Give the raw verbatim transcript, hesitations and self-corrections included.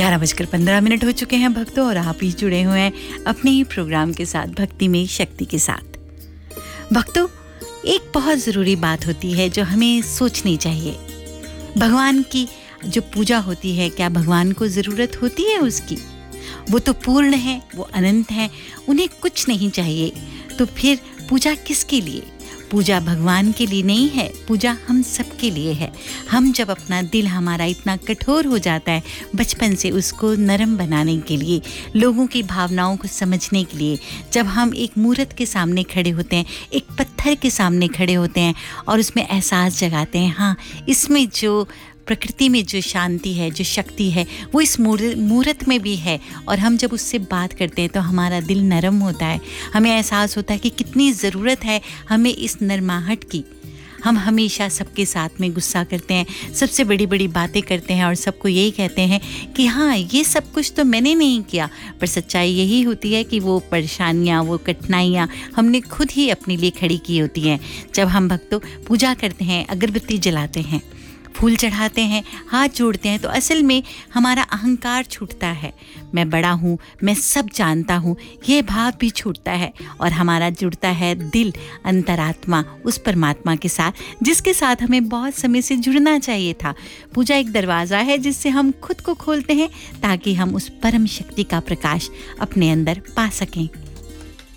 ग्यारह बजकर पंद्रह मिनट हो चुके हैं भक्तों, और आप ही जुड़े हुए हैं अपने ही प्रोग्राम के साथ, भक्ति में शक्ति के साथ। भक्तों, एक बहुत ज़रूरी बात होती है जो हमें सोचनी चाहिए। भगवान की जो पूजा होती है, क्या भगवान को ज़रूरत होती है उसकी? वो तो पूर्ण है, वो अनंत है, उन्हें कुछ नहीं चाहिए। तो फिर पूजा किसके लिए? पूजा भगवान के लिए नहीं है, पूजा हम सब के लिए है। हम जब अपना दिल हमारा इतना कठोर हो जाता है बचपन से उसको नरम बनाने के लिए, लोगों की भावनाओं को समझने के लिए, जब हम एक मूर्त के सामने खड़े होते हैं, एक पत्थर के सामने खड़े होते हैं और उसमें एहसास जगाते हैं, हाँ, इसमें जो प्रकृति में जो शांति है, जो शक्ति है, वो इस मूर्त में भी है। और हम जब उससे बात करते हैं तो हमारा दिल नरम होता है, हमें एहसास होता है कि कितनी ज़रूरत है हमें इस नरमाहट की। हम हमेशा सबके साथ में गुस्सा करते हैं, सबसे बड़ी बड़ी बातें करते हैं और सबको यही कहते हैं कि हाँ, ये सब कुछ तो मैंने नहीं किया। पर सच्चाई यही होती है कि वो परेशानियाँ, वो कठिनाइयाँ हमने खुद ही अपने लिए खड़ी की होती हैं। जब हम भक्तों पूजा करते हैं, अगरबत्ती जलाते हैं, फूल चढ़ाते हैं, हाथ जोड़ते हैं, तो असल में हमारा अहंकार छूटता है। मैं बड़ा हूँ, मैं सब जानता हूँ, ये भाव भी छूटता है और हमारा जुड़ता है दिल, अंतरात्मा उस परमात्मा के साथ, जिसके साथ हमें बहुत समय से जुड़ना चाहिए था। पूजा एक दरवाज़ा है जिससे हम खुद को खोलते हैं ताकि हम उस परम शक्ति का प्रकाश अपने अंदर पा सकें।